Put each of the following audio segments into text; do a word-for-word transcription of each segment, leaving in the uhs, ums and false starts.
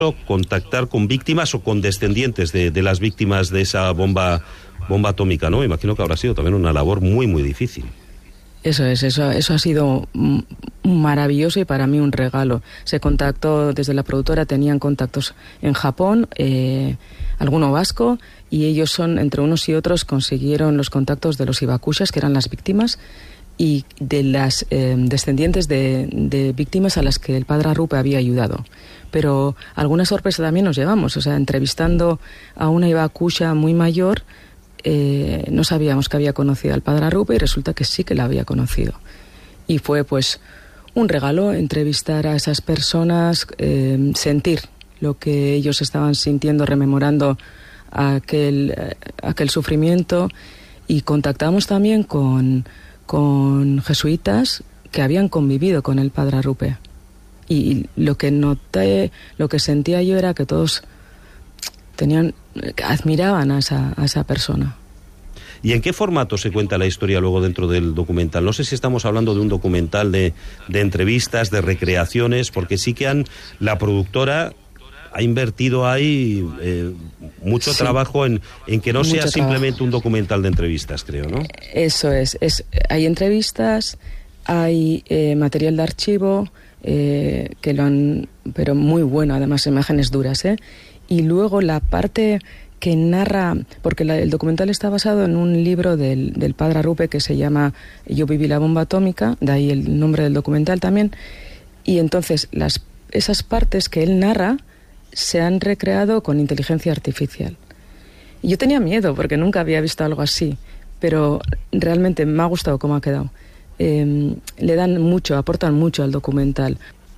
contactar con víctimas o con descendientes de, de las víctimas de esa bomba, bomba atómica, ¿no? Me imagino que habrá sido también una labor muy, muy difícil. Eso es, eso, eso ha sido maravilloso y para mí un regalo. Se contactó desde la productora, tenían contactos en Japón, eh, alguno vasco, y ellos son, entre unos y otros, consiguieron los contactos de los hibakushas, que eran las víctimas, y de las eh, descendientes de, de víctimas a las que el padre Arrupe había ayudado. Pero alguna sorpresa también nos llevamos, o sea, entrevistando a una hibakusha muy mayor, Eh, no sabíamos que había conocido al padre Arrupe y resulta que sí que la había conocido. Y fue pues un regalo entrevistar a esas personas, eh, sentir lo que ellos estaban sintiendo, rememorando aquel, eh, aquel sufrimiento, y contactamos también con, con jesuitas que habían convivido con el padre Arrupe. Y, y lo que noté, lo que sentía yo era que todos tenían, admiraban a esa, a esa persona. ¿Y en qué formato se cuenta la historia luego dentro del documental? No sé si estamos hablando de un documental de, de entrevistas, de recreaciones, porque sí que han, la productora ha invertido ahí eh, mucho sí. trabajo en, en que no mucho sea simplemente trabajo. Un documental de entrevistas, creo, ¿no? Eso es, es hay entrevistas, hay eh, material de archivo, eh, que lo han, pero muy bueno, además imágenes duras, ¿eh? Y luego la parte que narra, porque la, el documental está basado en un libro del, del padre Arrupe que se llama Yo viví la bomba atómica, de ahí el nombre del documental también, y entonces las, esas partes que él narra se han recreado con inteligencia artificial. Y yo tenía miedo porque nunca había visto algo así, pero realmente me ha gustado cómo ha quedado. Eh, le dan mucho, aportan mucho al documental.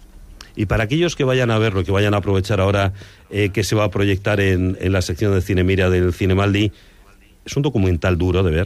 Y para aquellos que vayan a verlo, que vayan a aprovechar ahora eh, que se va a proyectar en, en la sección de Cinemira del Cinemaldi, ¿es un documental duro de ver?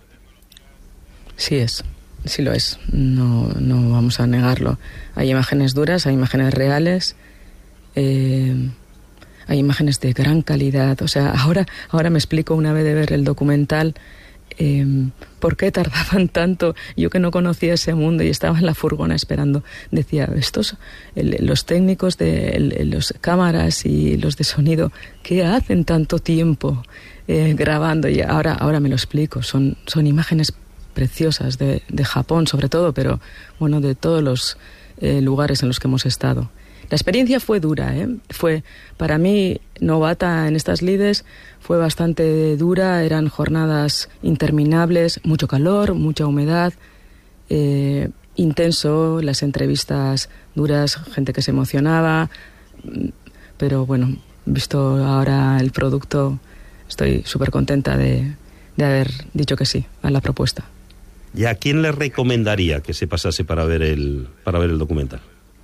Sí es, sí lo es, no, no vamos a negarlo. Hay imágenes duras, hay imágenes reales, eh, hay imágenes de gran calidad. O sea, ahora, ahora me explico una vez de ver el documental Eh, ¿por qué tardaban tanto? Yo que no conocía ese mundo y estaba en la furgona esperando, decía, estos, el, los técnicos de el, los cámaras y los de sonido, ¿qué hacen tanto tiempo eh, grabando? Y ahora, ahora me lo explico, son, son imágenes preciosas de, de Japón sobre todo, pero bueno, de todos los eh, lugares en los que hemos estado. La experiencia fue dura, ¿eh? Fue, para mí, novata en estas lides, fue bastante dura, eran jornadas interminables, mucho calor, mucha humedad, eh, intenso, las entrevistas duras, gente que se emocionaba, pero bueno, visto ahora el producto, estoy súper contenta de, de haber dicho que sí a la propuesta. ¿Y a quién le recomendaría que se pasase para ver el, para ver el documental?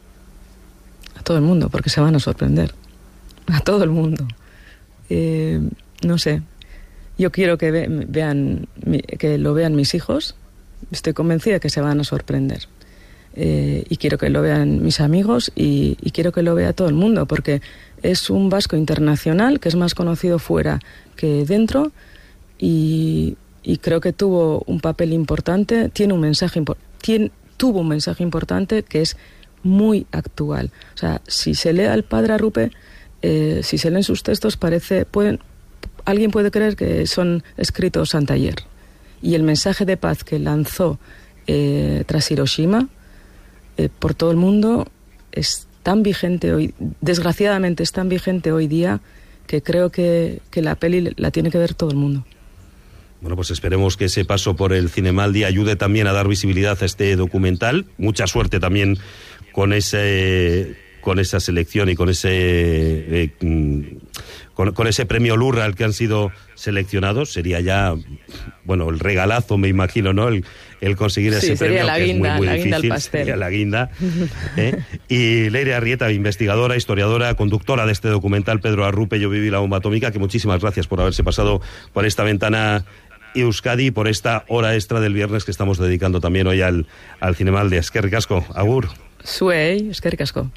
A todo el mundo, porque se van a sorprender. A todo el mundo. Eh, no sé. Yo quiero que ve, vean, que lo vean mis hijos. Estoy convencida que se van a sorprender. Eh, y quiero que lo vean mis amigos y, y quiero que lo vea todo el mundo, porque es un vasco internacional que es más conocido fuera que dentro y, y creo que tuvo un papel importante, tiene un mensaje tiene, tuvo un mensaje importante que es muy actual. O sea, si se lee al padre Arrupe, eh, si se leen sus textos, parece, pueden, alguien puede creer que son escritos anteayer. Y el mensaje de paz que lanzó eh, tras Hiroshima eh, por todo el mundo es tan vigente hoy, desgraciadamente es tan vigente hoy día, que creo que, que la peli la tiene que ver todo el mundo. Bueno, pues esperemos que ese paso por el Cinemaldi ayude también a dar visibilidad a este documental. Mucha suerte también con ese, con esa selección y con ese, eh, con, con ese premio Lurra al que han sido seleccionados. Sería ya, bueno, el regalazo, me imagino, ¿no? El, el conseguir ese sí, premio, la que guinda, es muy, muy la difícil. Guinda al pastel. Sería la guinda. ¿eh? Y Leire Arrieta, investigadora, historiadora, conductora de este documental, Pedro Arrupe, Yo viví la bomba atómica, que muchísimas gracias por haberse pasado por esta ventana Euskadi, por esta hora extra del viernes que estamos dedicando también hoy al, al Cinemaldi. Eskerrik asko, agur. Zuei, eskerrik asko.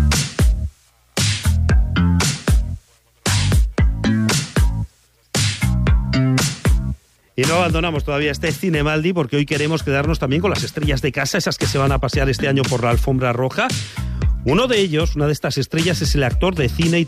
Y no abandonamos todavía este Cinemaldi porque hoy queremos quedarnos también con las estrellas de casa, esas que se van a pasear este año por la alfombra roja. Uno de ellos, una de estas estrellas, es el actor de cine y